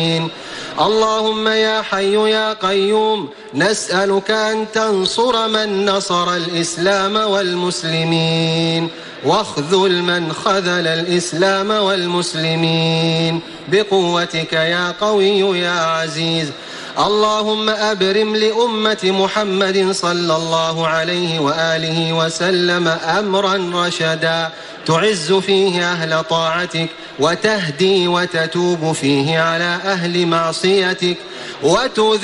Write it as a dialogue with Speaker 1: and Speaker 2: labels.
Speaker 1: اللهم يا حي يا قيوم نسألك أن تنصر من نصر الإسلام والمسلمين واخذل من خذل الإسلام والمسلمين بقوتك يا قوي يا عزيز. اللهم أبرم لأمة محمد صلى الله عليه وآله وسلم أمرا رشدا تعز فيه أهل طاعتك وتهدي وتتوب فيه على أهل معصيتك